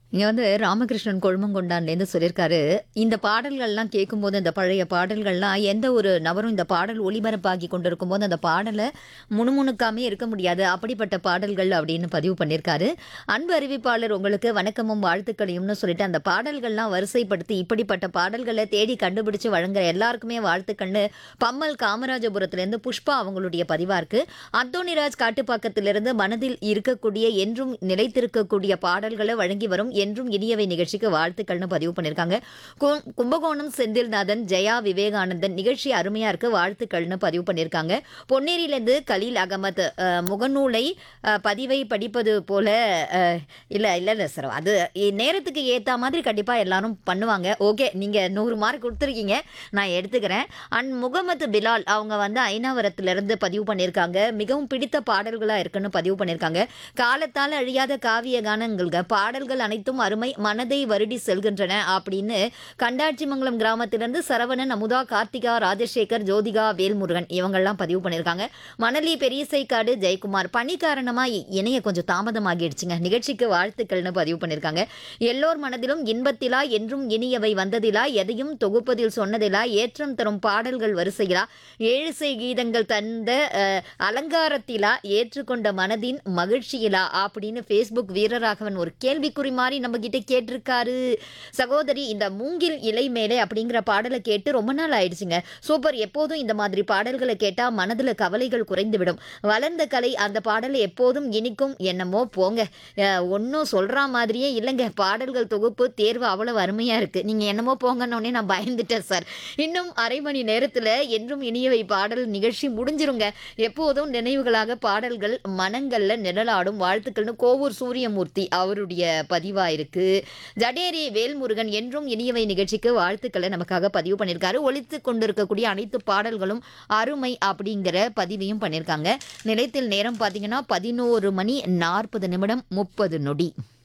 இங்க வந்து ராமகிருஷ்ணன் கொழுமங்கொண்டான்லேருந்து சொல்லியிருக்காரு, இந்த பாடல்கள்லாம் கேட்கும்போது, இந்த பழைய பாடல்கள்லாம் எந்த ஒரு நபரும் இந்த பாடல் ஒளிபரப்பாகி கொண்டிருக்கும்போது, அந்த பாடல முணுமுணுக்காமயே இருக்க முடியாது. அப்படிப்பட்ட பாடல்கள் அப்படின்னு பதிவு பண்ணியிருக்காரு. அன்பு அறிவிப்பாளர் உங்களுக்கு வணக்கமும் வாழ்த்துக்களையும்னு சொல்லிட்டு, அந்த பாடல்கள்லாம் வரிசைப்படுத்தி, இப்படிப்பட்ட பாடல்கள தேடி கண்டுபிடிச்சு வழங்குற எல்லாருக்குமே வாழ்த்துக்கள்னு பம்மல் காமராஜபுரத்திலேருந்து புஷ்பா அவங்களுடைய பதிவா இருக்கு. அந்தோணிராஜ் காட்டுப்பாக்கத்திலிருந்து மனதில் இருக்கக்கூடிய என்றும் நிலைத்திருக்கக்கூடிய பாடல்கள வழங்கி வரும் என்றும் இனியவை நிகழ்ச்சிக்கு வாழ்த்துக்கள்னு பதிவு பண்ணியிருக்காங்க. கும்பகோணம் செந்தில்நாதன், ஜெயா விவேகானந்தன் நிகழ்ச்சி அருமையா இருக்கு வாழ்த்துக்கள்னு பதிவு பண்ணியிருக்காங்க. பொன்னேரியிலேருந்து கலீல் அகமது முகநூலை பதிவை படிப்பது போல இல்ல சார், அது நேரத்துக்கு ஏத்த மாதிரி கண்டிப்பா எல்லாரும் பண்ணுவாங்க. ஓகே, நீங்க 100 மார்க் கொடுத்துருக்கீங்க, நான் எடுத்துக்கிறேன். அண்ட் முகமது பிலால் அவங்க வந்து ஐநாவரத்திலிருந்து பதிவு பண்ணியிருக்காங்க. மிகவும் பிடித்த பாடல்களா இருக்குன்னு பதிவு பண்ணியிருக்காங்க. காலத்தால் அழியாத காவிய கானங்கள்ங்க, பாடல்கள் அனைத்தும் அருமை, மனதை வருடி செல்கின்றன அப்படின்னு கண்டாட்சிமங்கலம் கிராமத்திலிருந்து சரவணன், அமுதா, கார்த்திகா, ராஜசேகர், ஜோதிகா, வேல்முருகன் இவங்கெல்லாம் பதிவு பண்ணியிருக்காங்க. மணலி பெரியசைக்காடு ஜெயக்குமார் பணி காரணமா இணைய கொஞ்சம் தாமதமாகிடுச்சுங்க, நிகழ்ச்சிக்கு வாழ்த்துக்கள்னு பதிவு பண்ணியிருக்காங்க. எல்லோர் மனதிலும் இன்பத்திலா என்றும் இனியவை வந்ததிலா, எதையும் தொகுப்பதில் சொன்னதிலா, ஏற்றம் தரும் பாடல்கள் வரிசையிலா, ஏழிசை கீதங்கள் தந்த அலங்காரத்திலா, ஏற்றுக்கொண்ட மனதின் மகிழ்ச்சியிலா அப்படின்னு ஃபேஸ்புக் வீரராகவன் ஒரு கேள்விக்குறி மாதிரி நம்ம கிட்ட கேட்டிருக்காரு. சகோதரி, இந்த மூங்கில் இலை மேலே அப்படிங்கிற பாடலை கேட்டு ரொம்ப நாள் ஆயிடுச்சுங்க. சூப்பர், எப்போதும் இந்த மாதிரி பாடல்களை கேட்டா மனதுல கவலைகள் குறைந்துவிடும். வளர்ந்த கலை அந்த பாடலை எப்போதும் இனிக்கும். என்னமோ போங்க, ஒன்னும் சொல்ற மாதிரியே இல்லைங்க. பாடல்கள் தொகுப்பு தேர்வு அவ்வளவு அருமையா இருக்கு. நீங்க என்னமோ போங்கன்னொடனே நான் பயந்துட்டேன் சார். இன்னும் அரை மணி நேரத்துல என்றும் இனியவை பாடல் நிகழ்ச்சி முடிஞ்சிருங்க. எப்போதும் நினைவுகளாக பாடல்கள் மனங்கள்ல நிழலாடும் வாழ்த்துக்கள்னு கோவூர் சூரியமூர்த்தி அவருடைய பதிவா இருக்கு. ஜடேரி வேல்முருகன் என்றும் இனியவை நிகழ்ச்சிக்கு வாழ்த்துக்களை நமக்காக பதிவு பண்ணியிருக்காரு. ஒலித்து கொண்டிருக்கக்கூடிய அனைத்து பாடல்களும் அருமை அப்படிங்கிற பதிவையும் பண்ணியிருக்காங்க. நிலையத்தில் நேரம் பார்த்தீங்கன்னா 11 மணி 40 நிமிடம் 30 நொடி.